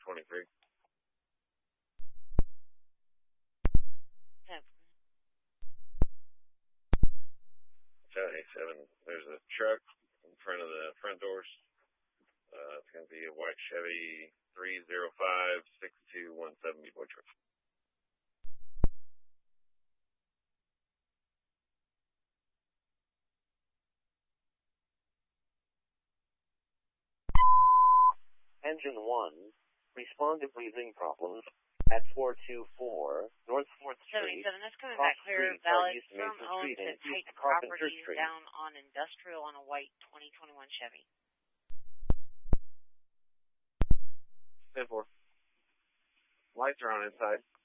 23. 787. There's a truck in front of the front doors. It's going to be a white Chevy 305-6217 B-Boy truck. Engine 1, respond to breathing problems at 424 North 4th Street. 77, that's coming back clear, valid, firm owned to Titan Properties down on Industrial on a white 2021 Chevy. 10-4. Lights are on inside.